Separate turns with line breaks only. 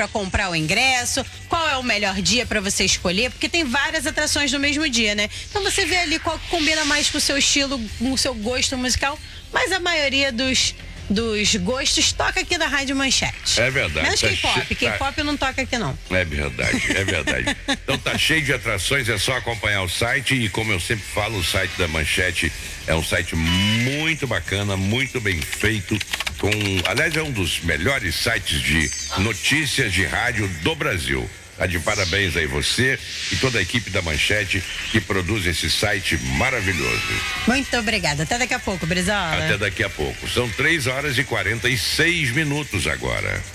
para comprar o ingresso, qual é o melhor dia para você escolher, porque tem várias atrações no mesmo dia, né? Então você vê ali qual combina mais com o seu estilo, com o seu gosto musical, mas a maioria dos gostos toca aqui na Rádio Manchete.
É verdade.
Menos K-pop. K-pop não toca aqui, não.
É verdade, é verdade. Então tá cheio de atrações, é só acompanhar o site e, como eu sempre falo, o site da Manchete é um site muito bacana, muito bem feito, aliás, é um dos melhores sites de notícias de rádio do Brasil. Tá de parabéns aí você e toda a equipe da Manchete que produz esse site maravilhoso.
Muito obrigada. Até daqui a pouco, Brizola.
Até daqui a pouco. São 3h46 agora.